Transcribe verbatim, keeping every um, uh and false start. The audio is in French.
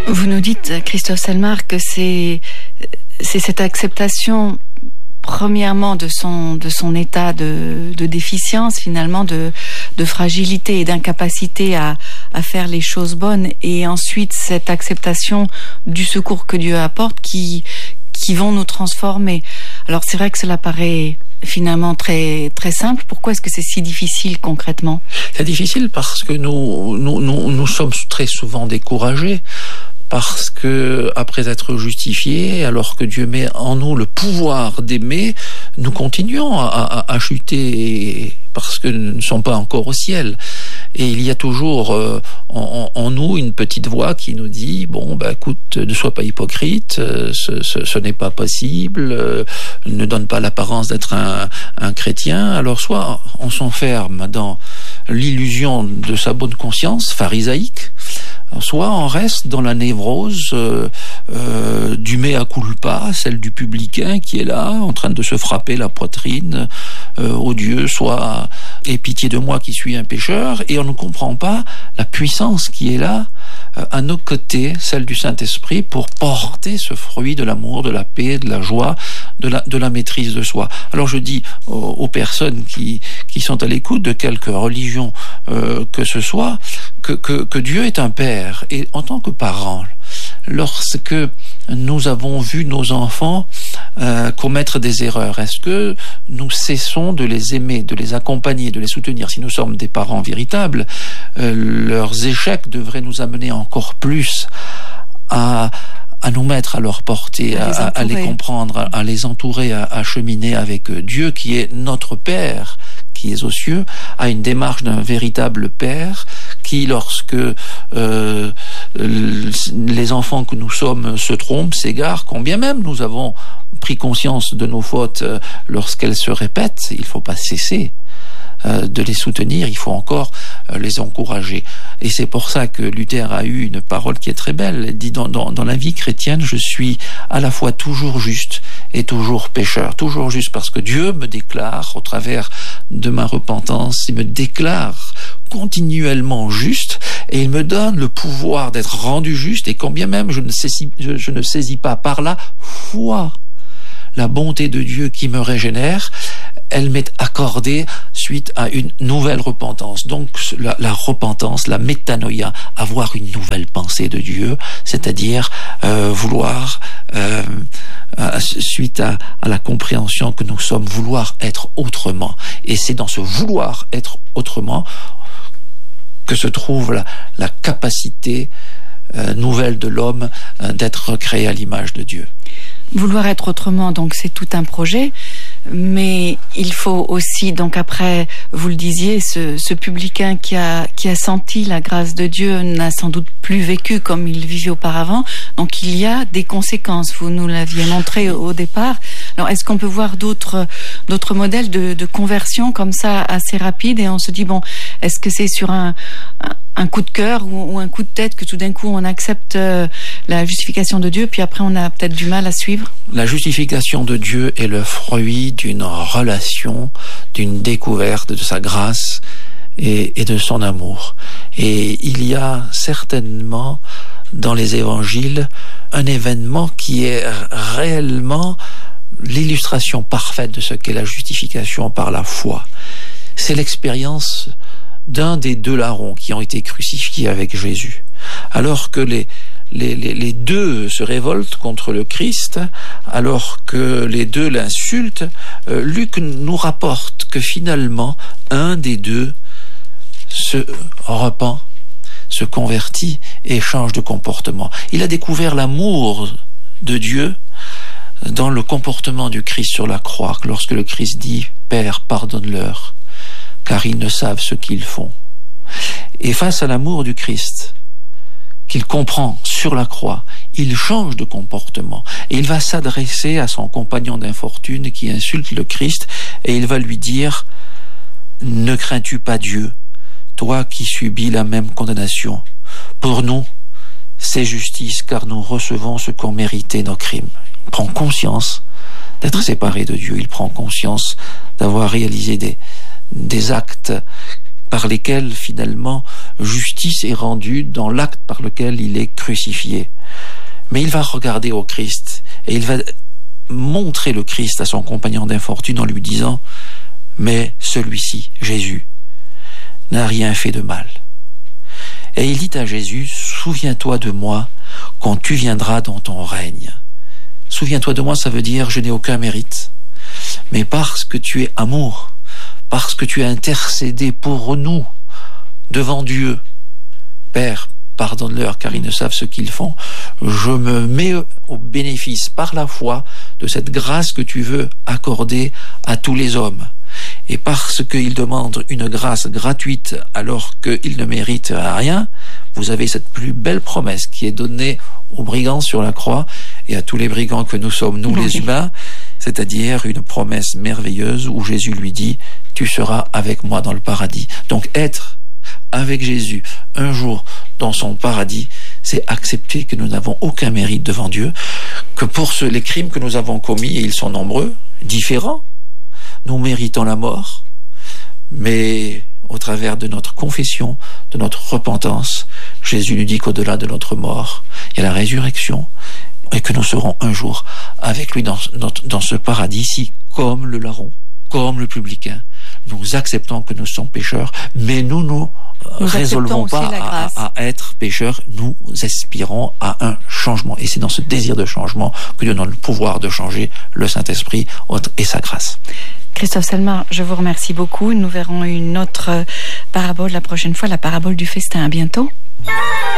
Vous nous dites, Christophe Selmar, que c'est, c'est cette acceptation, premièrement, de son, de son état de, de déficience, finalement, de, de fragilité et d'incapacité à, à faire les choses bonnes, et ensuite cette acceptation du secours que Dieu apporte qui, qui vont nous transformer. Alors c'est vrai que cela paraît finalement très, très simple. Pourquoi est-ce que c'est si difficile concrètement ? C'est difficile parce que nous, nous, nous, nous sommes très souvent découragés. Parce que, après être justifiés, alors que Dieu met en nous le pouvoir d'aimer, nous continuons à, à, à chuter parce que nous ne sommes pas encore au ciel. Et il y a toujours euh, en, en nous une petite voix qui nous dit, bon, bah, écoute, ne sois pas hypocrite, euh, ce, ce, ce n'est pas possible, euh, ne donne pas l'apparence d'être un, un chrétien. Alors soit on s'enferme dans l'illusion de sa bonne conscience pharisaïque, soit on reste dans la névrose euh, euh, du mea culpa, celle du publicain qui est là, en train de se frapper la poitrine euh, au Dieu, soit « aie pitié de moi qui suis un pécheur », et on ne comprend pas la puissance qui est là euh, à nos côtés, celle du Saint-Esprit, pour porter ce fruit de l'amour, de la paix, de la joie, de la, de la maîtrise de soi. Alors je dis aux, aux personnes qui, qui sont à l'écoute de quelque religion euh, que ce soit, que, que, que Dieu est un Père, et en tant que parents, lorsque nous avons vu nos enfants euh, commettre des erreurs, est-ce que nous cessons de les aimer, de les accompagner, de les soutenir? Si nous sommes des parents véritables, euh, leurs échecs devraient nous amener encore plus à, à nous mettre à leur portée, à, à, à les comprendre, à, à les entourer, à, à cheminer avec Dieu qui est notre Père, qui est aux cieux, à une démarche d'un véritable Père qui, lorsque euh, les enfants que nous sommes se trompent, s'égarent, combien même nous avons pris conscience de nos fautes lorsqu'elles se répètent, il ne faut pas cesser euh, de les soutenir, il faut encore euh, les encourager. Et c'est pour ça que Luther a eu une parole qui est très belle. Il dit, dans, dans, dans la vie chrétienne, je suis à la fois toujours juste et toujours pécheur. Toujours juste parce que Dieu me déclare, au travers de ma repentance, il me déclare continuellement juste, et il me donne le pouvoir d'être rendu juste, et quand bien même je ne saisis, je, je ne saisis pas par la foi la bonté de Dieu qui me régénère, elle m'est accordée suite à une nouvelle repentance. Donc la, la repentance, la métanoïa, avoir une nouvelle pensée de Dieu, c'est-à-dire euh, vouloir, euh, euh, suite à, à la compréhension que nous sommes, vouloir être autrement. Et c'est dans ce vouloir être autrement que se trouve la, la capacité euh, nouvelle de l'homme euh, d'être créé à l'image de Dieu. Vouloir être autrement, donc c'est tout un projet, mais il faut aussi, donc après, vous le disiez, ce, ce publicain qui a, qui a senti la grâce de Dieu n'a sans doute plus vécu comme il vivait auparavant, donc il y a des conséquences, vous nous l'aviez montré au départ. Alors est-ce qu'on peut voir d'autres, d'autres modèles de, de conversion comme ça assez rapides, et on se dit, bon, est-ce que c'est sur un, un, un coup de cœur ou, ou un coup de tête que tout d'un coup on accepte euh, la justification de Dieu, puis après on a peut-être du mal à suivre? La justification de Dieu est le fruit d'une relation, d'une découverte de sa grâce et, et de son amour. Et il y a certainement dans les évangiles un événement qui est réellement l'illustration parfaite de ce qu'est la justification par la foi. C'est l'expérience d'un des deux larrons qui ont été crucifiés avec Jésus. Alors que les Les, les, les deux se révoltent contre le Christ, alors que les deux l'insultent, euh, Luc nous rapporte que finalement, un des deux se repent, se convertit et change de comportement. Il a découvert l'amour de Dieu dans le comportement du Christ sur la croix, lorsque le Christ dit « Père, pardonne-leur, car ils ne savent ce qu'ils font ». Et face à l'amour du Christ, qu'il comprend sur la croix, il change de comportement et il va s'adresser à son compagnon d'infortune qui insulte le Christ, et il va lui dire « Ne crains-tu pas Dieu, toi qui subis la même condamnation? Pour nous, c'est justice, car nous recevons ce qu'ont mérité nos crimes. » Il prend conscience d'être séparé de Dieu, il prend conscience d'avoir réalisé des, des actes par lesquels finalement justice est rendue dans l'acte par lequel il est crucifié. Mais il va regarder au Christ et il va montrer le Christ à son compagnon d'infortune en lui disant « Mais celui-ci, Jésus, n'a rien fait de mal. » Et il dit à Jésus « Souviens-toi de moi quand tu viendras dans ton règne. » Souviens-toi de moi, ça veut dire « Je n'ai aucun mérite. » Mais parce que tu es amour, parce que tu as intercédé pour nous devant Dieu, Père, pardonne-leur car ils ne savent ce qu'ils font, je me mets au bénéfice par la foi de cette grâce que tu veux accorder à tous les hommes. Et parce qu'ils demandent une grâce gratuite alors qu'ils ne méritent rien, vous avez cette plus belle promesse qui est donnée aux brigands sur la croix et à tous les brigands que nous sommes, nous les humains, c'est-à-dire une promesse merveilleuse où Jésus lui dit « Tu seras avec moi dans le paradis ». Donc être avec Jésus un jour dans son paradis, c'est accepter que nous n'avons aucun mérite devant Dieu, que pour ce, les crimes que nous avons commis, et ils sont nombreux, différents, nous méritons la mort, mais au travers de notre confession, de notre repentance, Jésus nous dit qu'au-delà de notre mort, il y a la résurrection, et que nous serons un jour avec lui dans, dans, dans ce paradis-ci, comme le larron, comme le publicain. Nous acceptons que nous sommes pécheurs, mais nous nous, nous résolvons pas à, à être pécheurs, nous aspirons à un changement. Et c'est dans ce désir de changement que Dieu donne le pouvoir de changer le Saint-Esprit et sa grâce. Christophe Salmar, je vous remercie beaucoup. Nous verrons une autre parabole la prochaine fois, la parabole du festin. À bientôt.